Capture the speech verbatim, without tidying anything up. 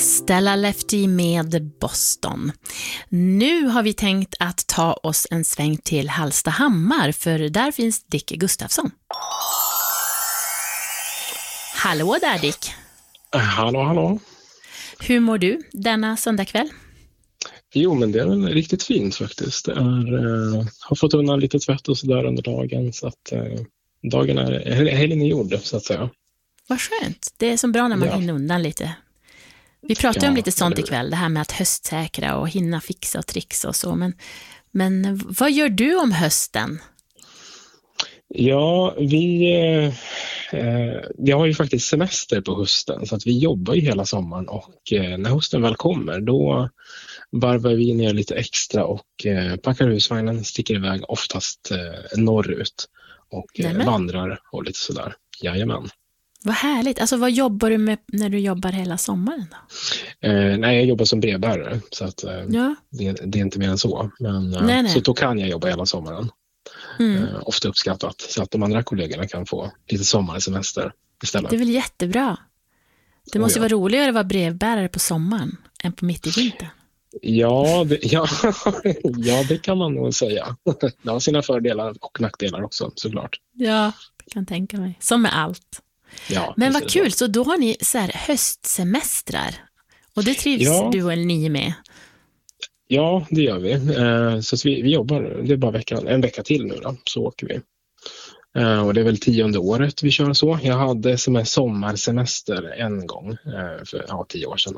Stella Lefty med Boston. Nu har vi tänkt att ta oss en sväng till Hallstahammar, för där finns Dick Gustafsson. Hallå där, Dick. Hallå, hallå. Hur mår du denna söndagkväll? Jo, men det är väl riktigt fint faktiskt. Det är, eh, har fått undan lite tvätt och sådär under dagen, så att eh, dagen är helgen är gjord, så att säga. Vad skönt. Det är så bra när man ja. hinner undan lite. Vi pratar ju ja, om lite sånt ikväll, det här med att höstsäkra och hinna fixa och trixa och så. Men, men vad gör du om hösten? Ja, vi, eh, vi har ju faktiskt semester på hösten, så att vi jobbar ju hela sommaren, och eh, när hösten väl kommer då varvar vi ner lite extra och eh, packar husvagnen, sticker iväg oftast eh, norrut och eh, vandrar och lite sådär. Jajamän. Vad härligt. Alltså vad jobbar du med när du jobbar hela sommaren då? Eh, nej, jag jobbar som brevbärare, så att eh, ja. det, det är inte mer än så. Men eh, nej, nej. så då kan jag jobba hela sommaren. Mm. Eh, ofta uppskattat, så att de andra kollegorna kan få lite sommarsemester istället. Det är väl jättebra. Det måste oh, ja. vara roligare att vara brevbärare på sommaren än på mitt i vintern. Ja det, ja, ja, det kan man nog säga. Det har sina fördelar och nackdelar också, såklart. Ja, jag kan tänka mig. Som med allt. Ja, men vad kul, så då har ni så här höstsemestrar. Och det trivs ja. du eller ni med? Ja, det gör vi. Så vi, vi jobbar, det är bara veckan, en vecka till nu då, så åker vi. Och det är väl tionde året vi kör så. Jag hade som en sommarsemester en gång för ja, tio år sedan.